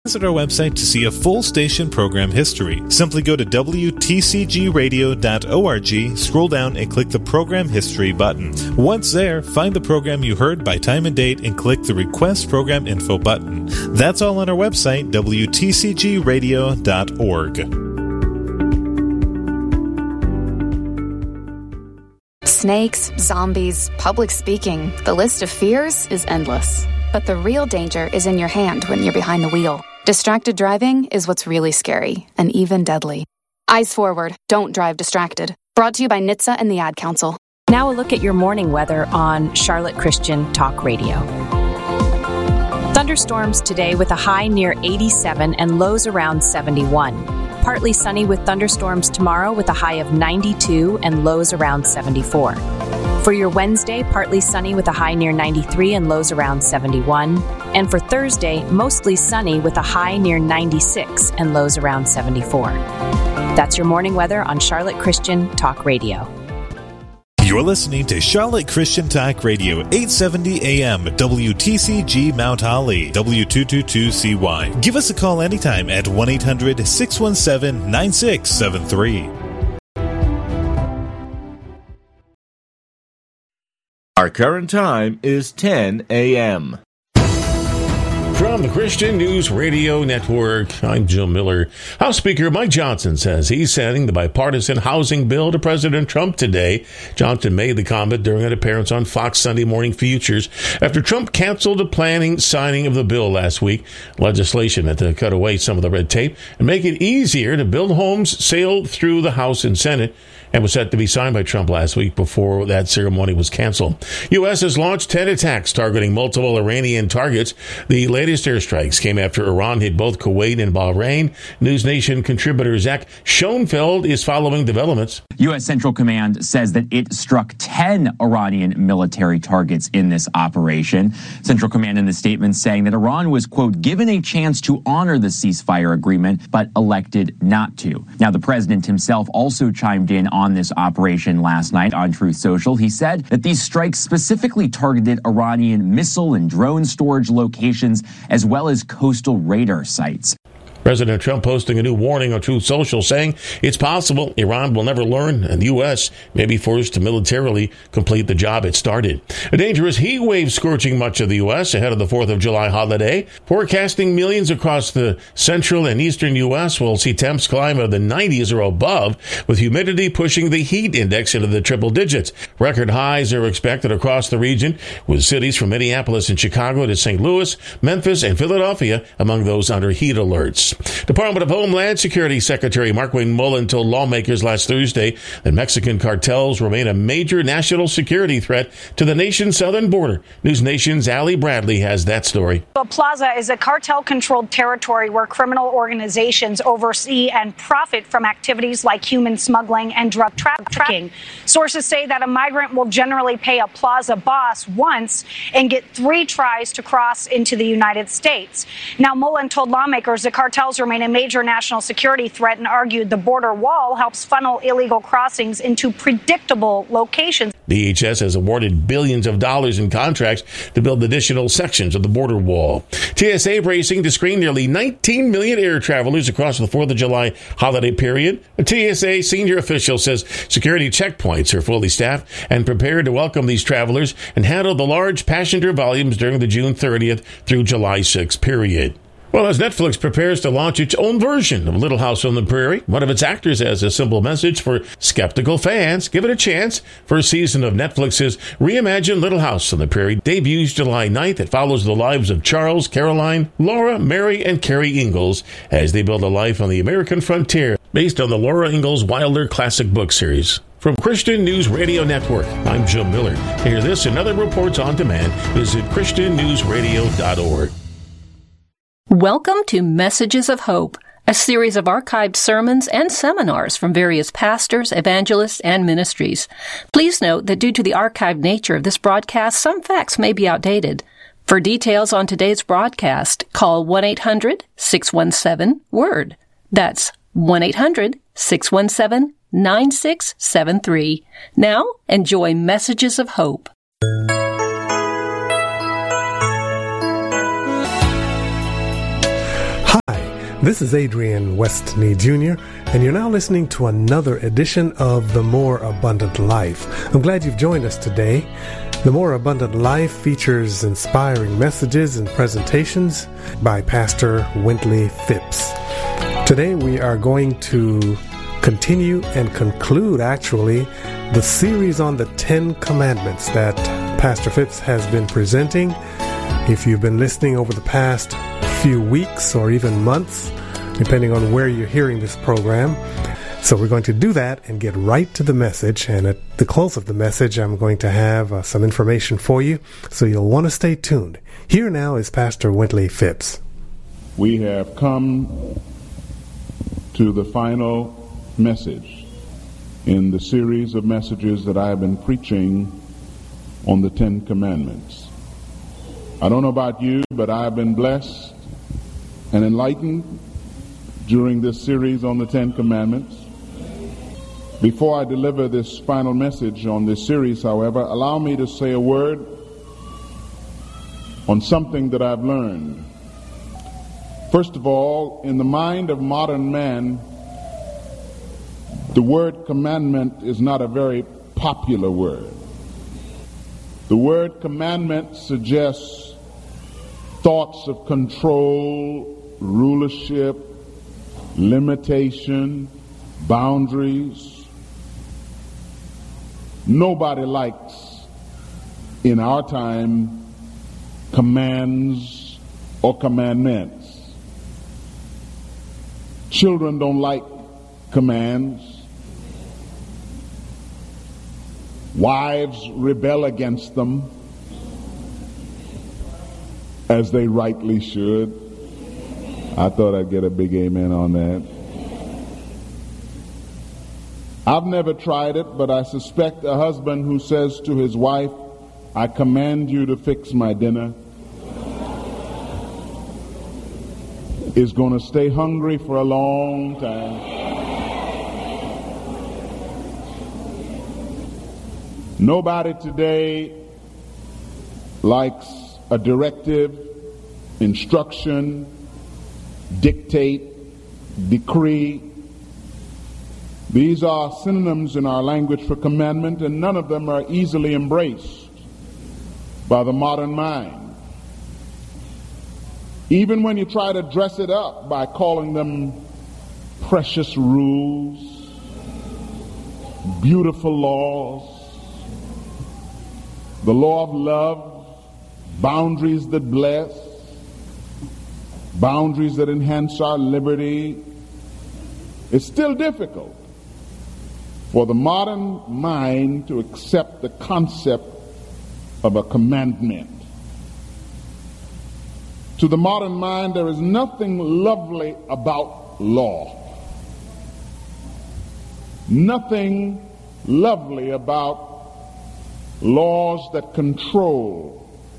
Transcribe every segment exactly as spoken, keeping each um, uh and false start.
Visit our website to see a full station program history. Simply go to w t c g radio dot org, scroll down and click the Program History button. Once there, find the program you heard by time and date and click the Request Program Info button. That's all on our website, w t c g radio dot org. Snakes, zombies, public speaking. The list of fears is endless. But the real danger is in your hand when you're behind the wheel. Distracted driving is what's really scary and even deadly. Eyes forward. Don't drive distracted. Brought to you by N H T S A and the Ad Council. Now a look at your morning weather on Charlotte Christian Talk Radio. Thunderstorms today with a high near eighty-seven and lows around seventy-one. Partly sunny with thunderstorms tomorrow with a high of ninety-two and lows around seventy-four. For your Wednesday, partly sunny with a high near ninety-three and lows around seventy-one. And for Thursday, mostly sunny with a high near ninety-six and lows around seventy-four. That's your morning weather on Charlotte Christian Talk Radio. You're listening to Charlotte Christian Talk Radio, eight seventy A M, W T C G Mount Holly, W two twenty-two C Y. Give us a call anytime at one eight hundred six one seven nine six seven three. Our current time is ten A M. From the Christian News Radio Network, I'm Joe Miller. House Speaker Mike Johnson says he's sending the bipartisan housing bill to President Trump today. Johnson made the comment during an appearance on Fox Sunday Morning Futures after Trump canceled the planning signing of the bill last week. Legislation meant to cut away some of the red tape and make it easier to build homes sailed through the House and Senate, and was set to be signed by Trump last week before that ceremony was canceled. U S has launched ten attacks targeting multiple Iranian targets. The latest airstrikes came after Iran hit both Kuwait and Bahrain. News Nation contributor Zach Schoenfeld is following developments. U S Central Command says that it struck ten Iranian military targets in this operation. Central Command in the statement saying that Iran was, quote, given a chance to honor the ceasefire agreement, but elected not to. Now, the president himself also chimed in on on this operation last night on Truth Social. He said that these strikes specifically targeted Iranian missile and drone storage locations, as well as coastal radar sites. President Trump posting a new warning on Truth Social saying it's possible Iran will never learn and the U S may be forced to militarily complete the job it started. A dangerous heat wave scorching much of the U S ahead of the fourth of July holiday. Forecasting millions across the central and eastern U S will see temps climb into the nineties or above, with humidity pushing the heat index into the triple digits. Record highs are expected across the region, with cities from Minneapolis and Chicago to Saint Louis, Memphis, and Philadelphia among those under heat alerts. Department of Homeland Security Secretary Markwayne Mullin told lawmakers last Thursday that Mexican cartels remain a major national security threat to the nation's southern border. News Nation's Allie Bradley has that story. The Plaza is a cartel-controlled territory where criminal organizations oversee and profit from activities like human smuggling and drug trafficking. Sources say that a migrant will generally pay a Plaza boss once and get three tries to cross into the United States. Now, Mullin told lawmakers the cartel remain a major national security threat and argued the border wall helps funnel illegal crossings into predictable locations. D H S has awarded billions of dollars in contracts to build additional sections of the border wall. T S A bracing to screen nearly nineteen million air travelers across the fourth of July holiday period. A T S A senior official says security checkpoints are fully staffed and prepared to welcome these travelers and handle the large passenger volumes during the June thirtieth through July sixth period. Well, as Netflix prepares to launch its own version of Little House on the Prairie, one of its actors has a simple message for skeptical fans. Give it a chance. First season of Netflix's reimagined Little House on the Prairie debuts July ninth. It follows the lives of Charles, Caroline, Laura, Mary, and Carrie Ingalls as they build a life on the American frontier based on the Laura Ingalls Wilder classic book series. From Christian News Radio Network, I'm Joe Miller. To hear this and other reports on demand, visit christian news radio dot org. Welcome to Messages of Hope, a series of archived sermons and seminars from various pastors, evangelists, and ministries. Please note that due to the archived nature of this broadcast, some facts may be outdated. For details on today's broadcast, call one eight hundred six one seven WORD. That's one eight hundred six one seven nine six seven three. Now, enjoy Messages of Hope. This is Adrian Westney Junior, and you're now listening to another edition of The More Abundant Life. I'm glad you've joined us today. The More Abundant Life features inspiring messages and presentations by Pastor Wintley Phipps. Today we are going to continue and conclude, actually, the series on the Ten Commandments that Pastor Phipps has been presenting. If you've been listening over the past few weeks or even months, depending on where you're hearing this program. So we're going to do that and get right to the message. And at the close of the message, I'm going to have uh, some information for you. So you'll want to stay tuned. Here now is Pastor Wintley Phipps. We have come to the final message in the series of messages that I have been preaching on the Ten Commandments. I don't know about you, but I have been blessed and enlightened during this series on the Ten Commandments. Before I deliver this final message on this series, however, allow me to say a word on something that I've learned. First of all, in the mind of modern man, the word commandment is not a very popular word. The word commandment suggests thoughts of control, rulership, limitation, boundaries. Nobody likes, in our time, commands or commandments. Children don't like commands. Wives rebel against them, as they rightly should. I thought I'd get a big amen on that. I've never tried it, but I suspect a husband who says to his wife, "I command you to fix my dinner," is going to stay hungry for a long time. Nobody today likes a directive, instruction, dictate, decree. These are synonyms in our language for commandment, and none of them are easily embraced by the modern mind. Even when you try to dress it up by calling them precious rules, beautiful laws, the law of love, boundaries that bless, boundaries that enhance our liberty, it's still difficult for the modern mind to accept the concept of a commandment. To the modern mind, there is nothing lovely about law. Nothing lovely about laws that control.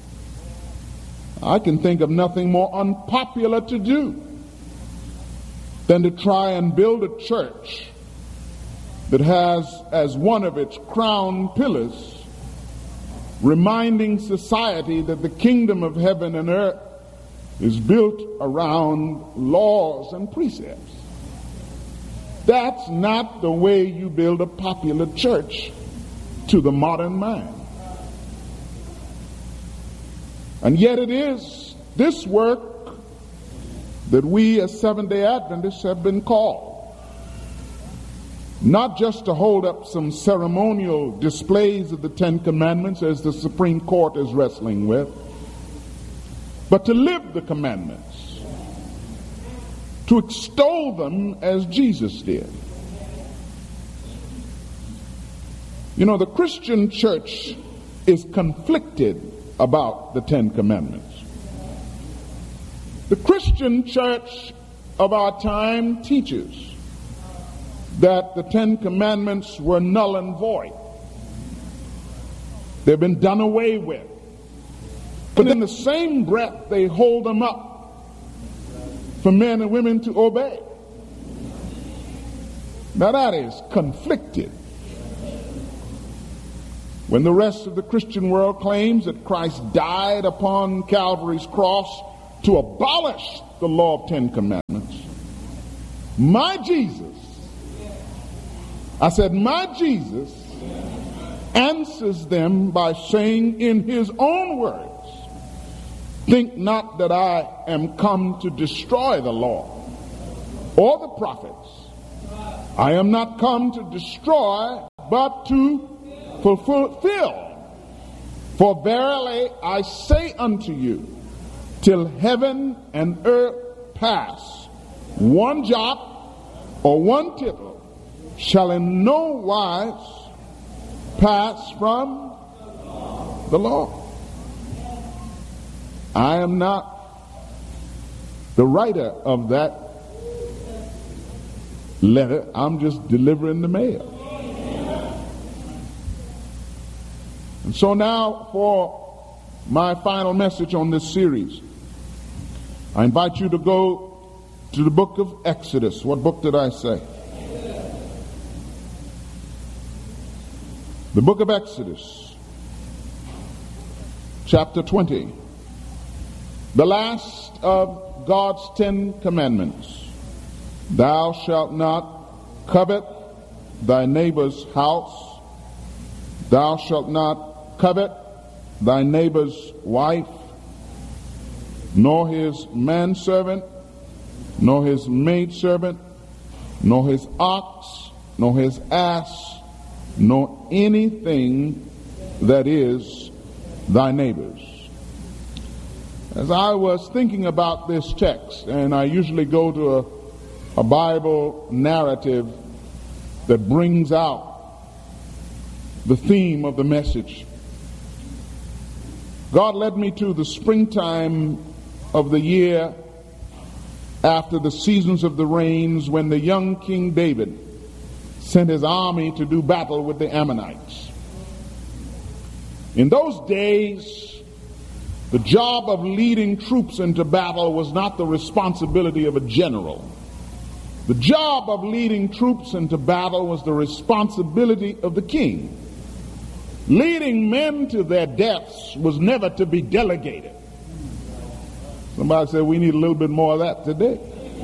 I can think of nothing more unpopular to do than to try and build a church that has as one of its crown pillars reminding society that the kingdom of heaven and earth is built around laws and precepts. That's not the way you build a popular church to the modern mind. And yet it is this work that we as Seventh-day Adventists have been called. Not just to hold up some ceremonial displays of the Ten Commandments as the Supreme Court is wrestling with, but to live the commandments, to extol them as Jesus did. You know, the Christian church is conflicted about the Ten Commandments. The Christian church of our time teaches that the Ten Commandments were null and void. They've been done away with. But in the same breath, they hold them up for men and women to obey. Now that is conflicted. When the rest of the Christian world claims that Christ died upon Calvary's cross to abolish the law of Ten Commandments, My Jesus, I said, my Jesus answers them by saying in his own words, think not that I am come to destroy the law or the prophets. I am not come to destroy, but to fulfill. For verily I say unto you, till heaven and earth pass, one jot or one tittle shall in no wise pass from the law. I am not the writer of that letter. I'm just delivering the mail. And so now for my final message on this series, I invite you to go to the book of Exodus. What book did I say? The book of Exodus, chapter twenty, the last of God's Ten Commandments. Thou shalt not covet thy neighbor's house. Thou shalt not covet thy neighbor's wife, nor his manservant, nor his maidservant, nor his ox, nor his ass, nor anything that is thy neighbor's. As I was thinking about this text, and I usually go to a, a Bible narrative that brings out the theme of the message, God led me to the springtime of the year after the seasons of the rains, when the young King David sent his army to do battle with the Ammonites. In those days, the job of leading troops into battle was not the responsibility of a general. The job of leading troops into battle was the responsibility of the king. Leading men to their deaths was never to be delegated. Somebody said we need a little bit more of that today.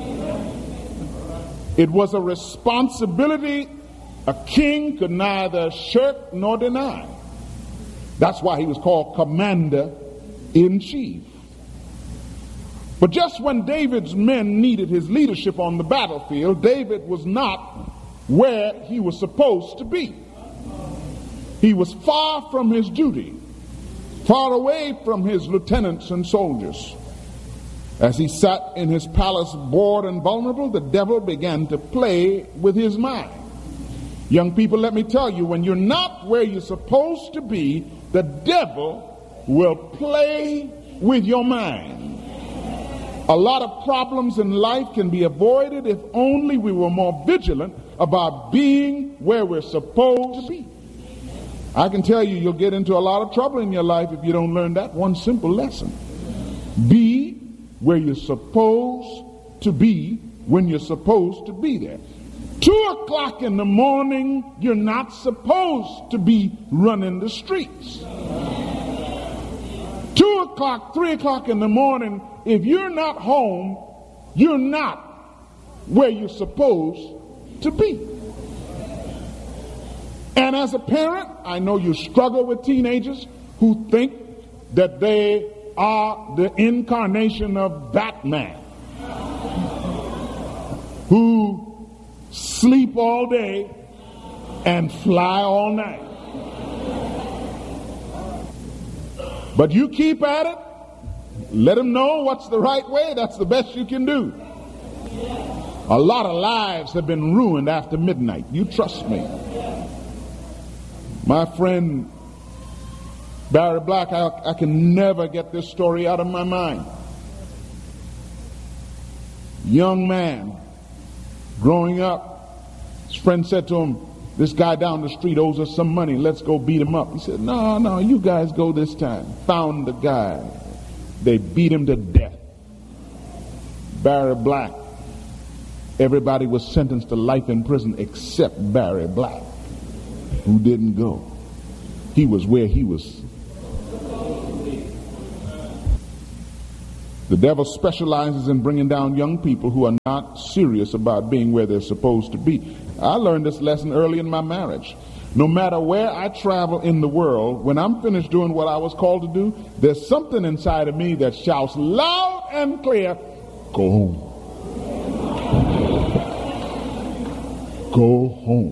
It was a responsibility a king could neither shirk nor deny. That's why he was called commander-in-chief. But just when David's men needed his leadership on the battlefield, David was not where he was supposed to be. He was far from his duty, far away from his lieutenants and soldiers. As he sat in his palace bored and vulnerable, the devil began to play with his mind. Young people, let me tell you, when you're not where you're supposed to be, the devil will play with your mind. A lot of problems in life can be avoided if only we were more vigilant about being where we're supposed to be. I can tell you, you'll get into a lot of trouble in your life if you don't learn that one simple lesson. Be where you're supposed to be when you're supposed to be there. Two o'clock in the morning, you're not supposed to be running the streets. Two o'clock, three o'clock in the morning, if you're not home, you're not where you're supposed to be. And as a parent, I know you struggle with teenagers who think that they are the incarnation of Batman, who sleep all day and fly all night. But you keep at it. Let them know what's the right way. That's the best you can do. A lot of lives have been ruined after midnight. You trust me. My friend Barry Black, I, I can never get this story out of my mind. Young man, growing up, his friend said to him, this guy down the street owes us some money. Let's go beat him up. He said, no, no, you guys go this time. Found the guy. They beat him to death. Barry Black. Everybody was sentenced to life in prison except Barry Black, who didn't go. He was where he was. The devil specializes in bringing down young people who are not serious about being where they're supposed to be. I learned this lesson early in my marriage. No matter where I travel in the world, when I'm finished doing what I was called to do, there's something inside of me that shouts loud and clear, go home. Go home.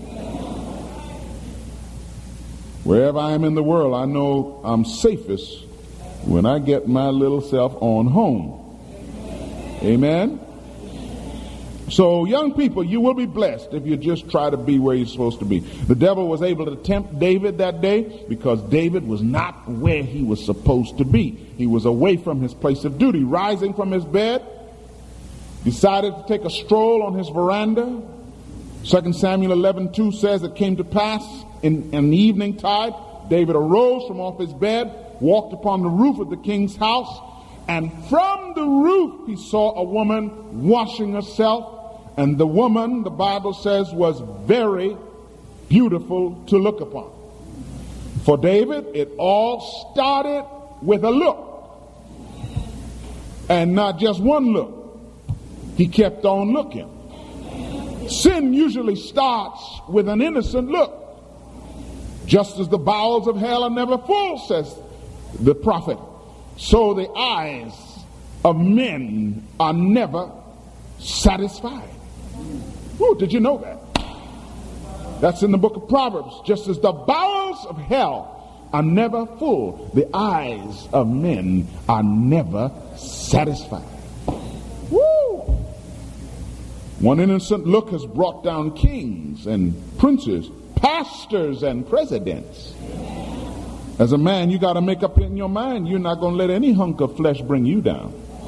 Wherever I am in the world, I know I'm safest when I get my little self on home. Amen? So, young people, you will be blessed if you just try to be where you're supposed to be. The devil was able to tempt David that day because David was not where he was supposed to be. He was away from his place of duty. Rising from his bed, decided to take a stroll on his veranda. Second Samuel eleven two says it came to pass in, in the evening tide, David arose from off his bed, walked upon the roof of the king's house, and from the roof he saw a woman washing herself, and the woman, the Bible says, was very beautiful to look upon. For David, it all started with a look, and not just one look. He kept on looking. Sin usually starts with an innocent look. Just as the bowels of hell are never full, says the prophet, so the eyes of men are never satisfied. Ooh, did you know that? That's in the book of Proverbs. Just as the bowels of hell are never full, the eyes of men are never satisfied. Woo! One innocent look has brought down kings and princes, pastors and presidents. As a man, you got to make up in your mind you're not going to let any hunk of flesh bring you down.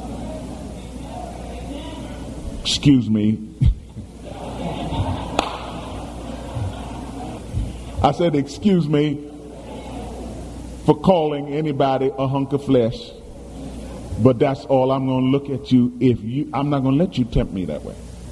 Excuse me. I said excuse me for calling anybody a hunk of flesh, but that's all I'm going to look at you if you I'm not going to let you tempt me that way.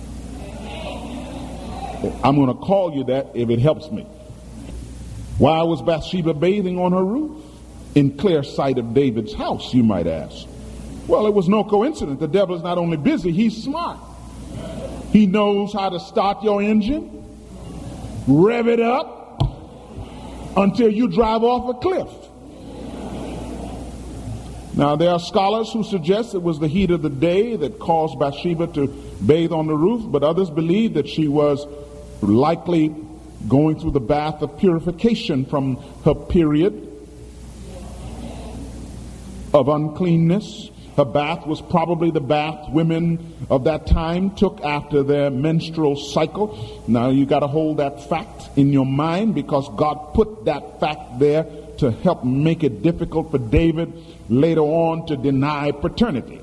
I'm going to call you that if it helps me. Why was Bathsheba bathing on her roof in clear sight of David's house, you might ask? Well, it was no coincidence. The devil is not only busy, he's smart. He knows how to start your engine, rev it up until you drive off a cliff. Now, there are scholars who suggest it was the heat of the day that caused Bathsheba to bathe on the roof, but others believe that she was likely going through the bath of purification from her period of uncleanness. Her bath was probably the bath women of that time took after their menstrual cycle. Now you got to hold that fact in your mind, because God put that fact there to help make it difficult for David later on to deny paternity.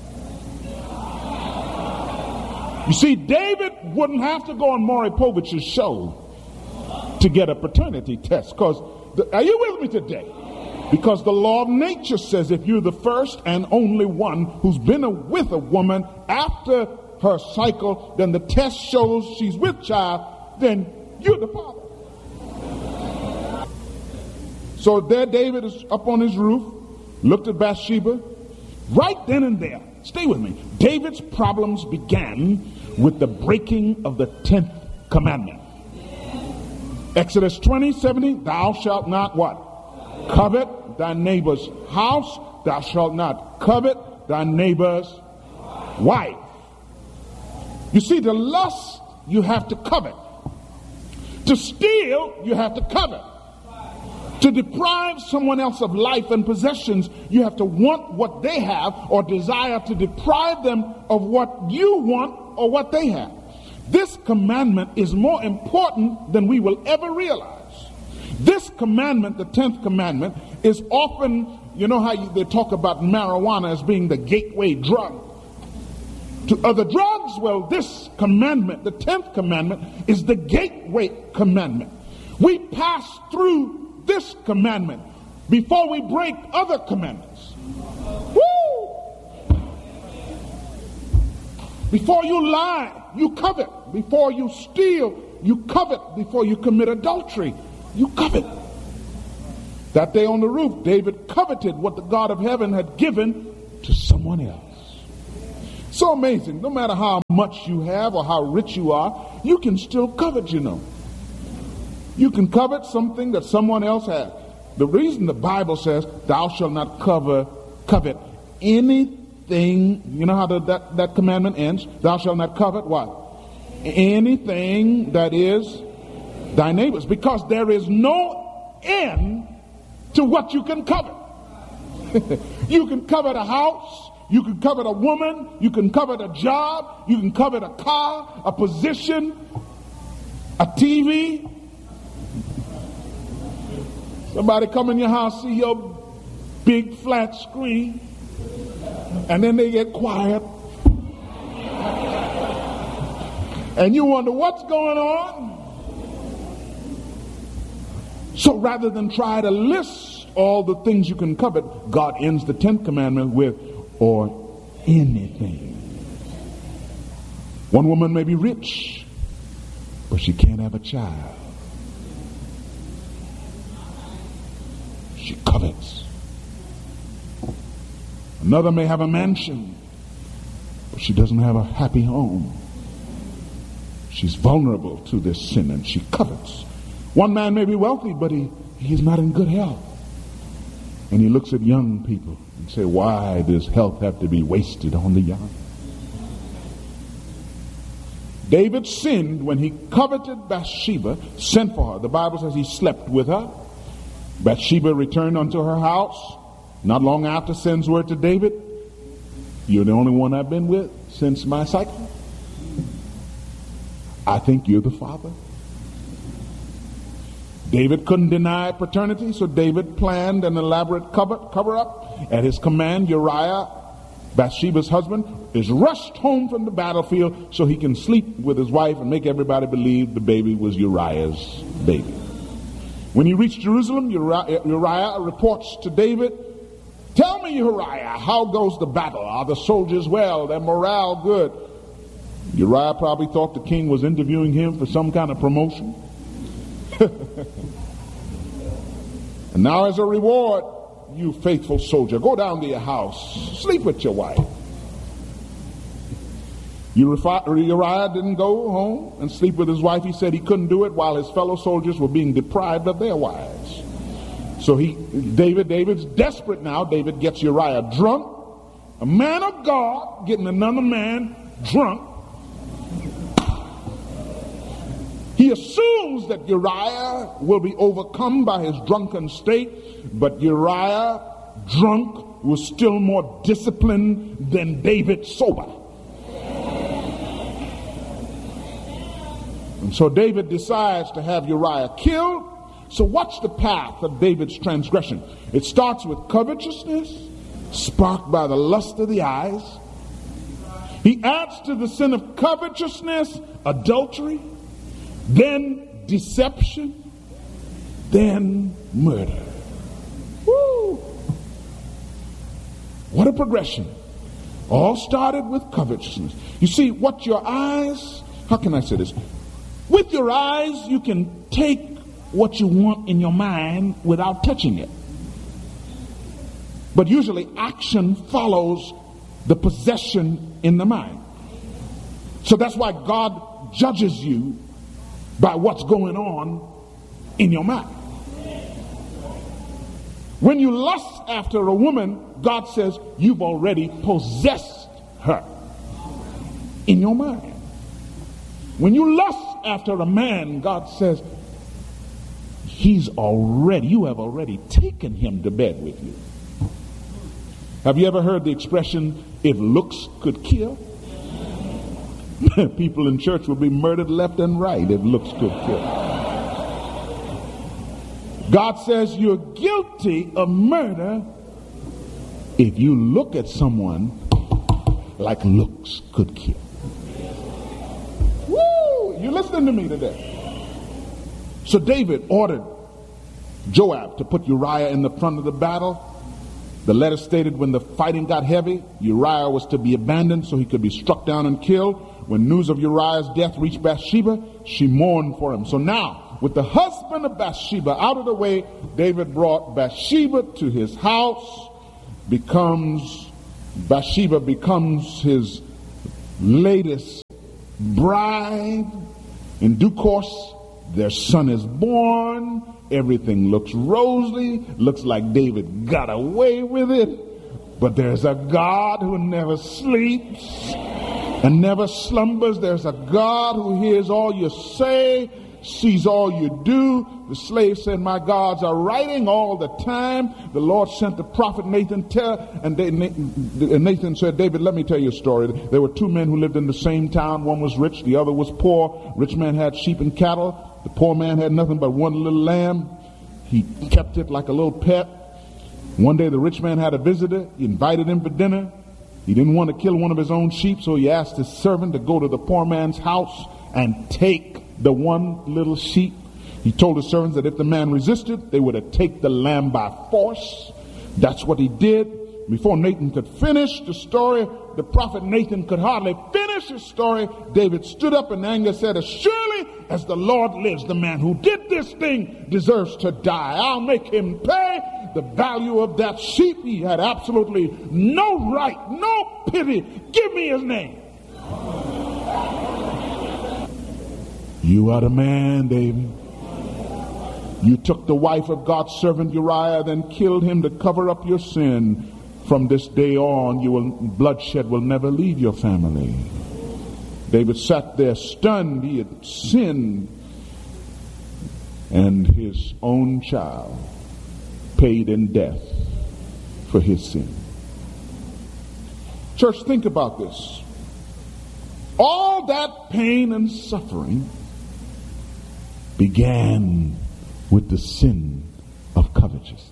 You see, David wouldn't have to go on Maury Povich's show to get a paternity test. Because, are you with me today? Because the law of nature says if you're the first and only one who's been a, with a woman after her cycle, then the test shows she's with child, then you're the father. So there David is up on his roof, looked at Bathsheba. Right then and there, stay with me, David's problems began with the breaking of the tenth commandment. Exodus twenty, seventy, thou shalt not what? Covet thy neighbor's house. Thou shalt not covet thy neighbor's wife. You see, to lust, you have to covet. To steal, you have to covet. To deprive someone else of life and possessions, you have to want what they have or desire to deprive them of what you want or what they have. This commandment is more important than we will ever realize. This commandment, the tenth commandment, is often, you know how you, they talk about marijuana as being the gateway drug to other drugs? Well, this commandment, the tenth commandment, is the gateway commandment. We pass through this commandment before we break other commandments. Woo! Before you lie, you covet. Before you steal, you covet. Before you commit adultery, you covet. That day on the roof, David coveted what the God of heaven had given to someone else. So amazing. No matter how much you have or how rich you are, you can still covet, you know. You can covet something that someone else has. The reason the Bible says, thou shalt not cover, covet anything, you know how the, that, that commandment ends? Thou shalt not covet what? Anything that is thy neighbor's. Because there is no end to what you can covet. You can covet a house. You can covet a woman. You can covet a job. You can covet a car, a position, a T V. Somebody come in your house, see your big flat screen, and then they get quiet. And you wonder what's going on. So rather than try to list all the things you can covet, God ends the tenth commandment with, or anything. One woman may be rich, but she can't have a child. She covets. Another may have a mansion, but she doesn't have a happy home. She's vulnerable to this sin and she covets. One man may be wealthy, but he, he's not in good health. And he looks at young people and say, why does health have to be wasted on the young? David sinned when he coveted Bathsheba, sent for her. The Bible says he slept with her. Bathsheba returned unto her house. Not long after, sends word to David, you're the only one I've been with since my cycle. I think you're the father. David couldn't deny paternity, so David planned an elaborate cover, cover up. At his command, Uriah, Bathsheba's husband, is rushed home from the battlefield so he can sleep with his wife and make everybody believe the baby was Uriah's baby. When he reached Jerusalem, Uriah, Uriah reports to David, tell me, Uriah, how goes the battle? Are the soldiers well? Their morale good? Uriah probably thought the king was interviewing him for some kind of promotion. And now as a reward, you faithful soldier, go down to your house, sleep with your wife. Uriah didn't go home and sleep with his wife. He said he couldn't do it while his fellow soldiers were being deprived of their wives. So he, David, David's desperate now. David gets Uriah drunk. A man of God getting another man drunk. He assumes that Uriah will be overcome by his drunken state, but Uriah, drunk, was still more disciplined than David sober. And so David decides to have Uriah killed. So watch the path of David's transgression. It starts with covetousness, sparked by the lust of the eyes. He adds to the sin of covetousness adultery, then deception, then murder. Woo! What a progression. All started with covetousness. You see, what your eyes, how can I say this? With your eyes, you can take what you want in your mind without touching it. But usually action follows the possession in the mind. So that's why God judges you by what's going on in your mind. When you lust after a woman, God says you've already possessed her in your mind. When you lust after a man, God says he's already, you have already taken him to bed with you. Have you ever heard the expression, if looks could kill? People in church will be murdered left and right if looks could kill. God says you're guilty of murder if you look at someone like looks could kill. Woo! You listening to me today? So David ordered Joab to put Uriah in the front of the battle. The letter stated when the fighting got heavy, Uriah was to be abandoned so he could be struck down and killed. When news of Uriah's death reached Bathsheba, she mourned for him. So now, with the husband of Bathsheba out of the way, David brought Bathsheba to his house, becomes Bathsheba becomes his latest bride. In due course, their son is born. Everything looks rosy. Looks like David got away with it. But there's a God who never sleeps and never slumbers. There's a God who hears all you say, sees all you do. The slave said, my gods are writing all the time. The Lord sent the prophet Nathan, tell, and Nathan said, David, let me tell you a story. There were two men who lived in the same town. One was rich, the other was poor. Rich man had sheep and cattle. The poor man had nothing but one little lamb. He kept it like a little pet. One day the rich man had a visitor. He invited him for dinner. He didn't want to kill one of his own sheep, so he asked his servant to go to the poor man's house and take the one little sheep. He told his servants that if the man resisted, they would have taken the lamb by force. That's what he did. Before Nathan could finish the story, the prophet Nathan could hardly finish his story. David stood up in anger and said, as surely as the Lord lives, the man who did this thing deserves to die. I'll make him pay the value of that sheep. He had absolutely no right, no pity. Give me his name. You are the man, David. You took the wife of God's servant Uriah, then killed him to cover up your sin. From this day on, you will, bloodshed will never leave your family. David sat there stunned. He had sinned, and his own child paid in death for his sin. Church, think about this. All that pain and suffering began with the sin of covetousness.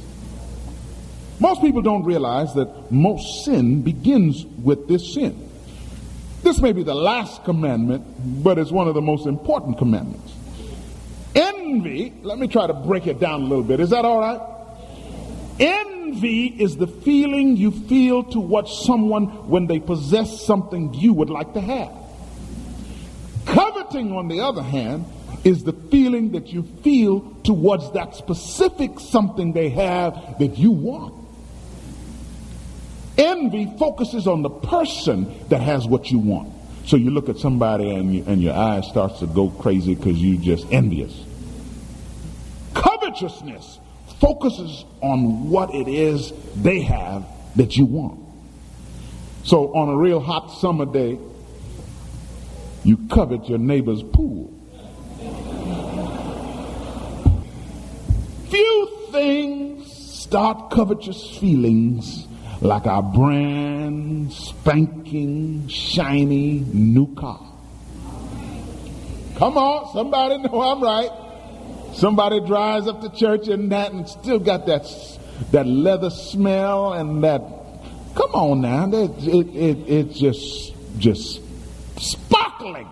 Most people don't realize that most sin begins with this sin. This may be the last commandment, but it's one of the most important commandments. Envy, let me try to break it down a little bit. Is that all right? Envy is the feeling you feel towards someone when they possess something you would like to have. Coveting, on the other hand, is the feeling that you feel towards that specific something they have that you want. Envy focuses on the person that has what you want. So you look at somebody and, you, and your eyes starts to go crazy because you're just envious. Covetousness focuses on what it is they have that you want. So on a real hot summer day, you covet your neighbor's pool. Few things start covetous feelings like our brand spanking shiny new car. Come on, somebody know I'm right. Somebody drives up to church and that and still got that that leather smell and that. Come on now, it, it, it, it's just just sparkling.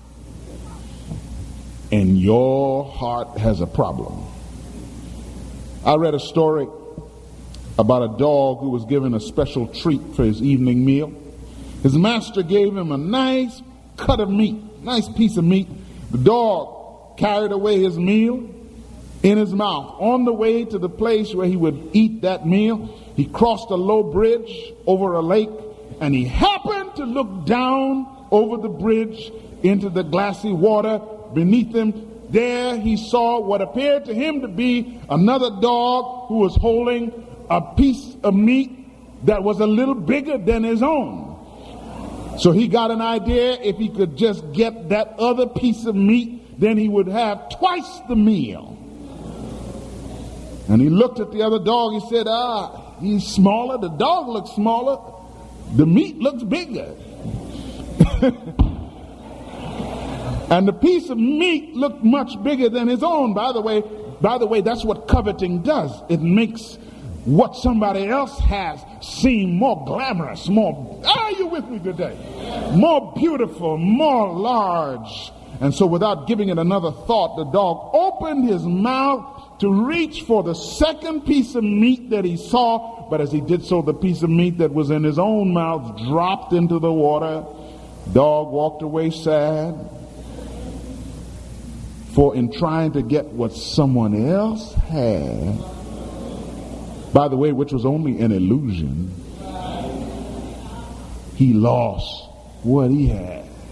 And your heart has a problem. I read a story about a dog who was given a special treat for his evening meal. His master gave him a nice cut of meat, nice piece of meat. The dog carried away his meal in his mouth. On the way to the place where he would eat that meal, he crossed a low bridge over a lake, and he happened to look down over the bridge into the glassy water beneath him. There he saw what appeared to him to be another dog who was holding a piece of meat that was a little bigger than his own. So he got an idea, if he could just get that other piece of meat, then he would have twice the meal. And he looked at the other dog. He said, ah, he's smaller. The dog looks smaller. The meat looks bigger. And the piece of meat looked much bigger than his own. By the way, by the way, that's what coveting does. It makes what somebody else has seem more glamorous, more, are you with me today? More beautiful, more large. And so without giving it another thought, the dog opened his mouth to reach for the second piece of meat that he saw. But as he did so, the piece of meat that was in his own mouth dropped into the water. Dog walked away sad. For in trying to get what someone else had, by the way, which was only an illusion, he lost what he had.